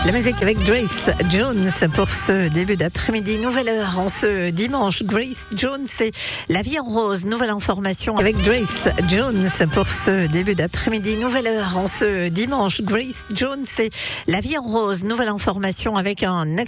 La musique avec Grace Jones pour ce début d'après-midi. Nouvelle heure en ce dimanche. Grace Jones, c'est La vie en rose. Nouvelle information avec Grace Jones pour ce début d'après-midi. Nouvelle heure en ce dimanche. Grace Jones, c'est La vie en rose. Nouvelle information avec un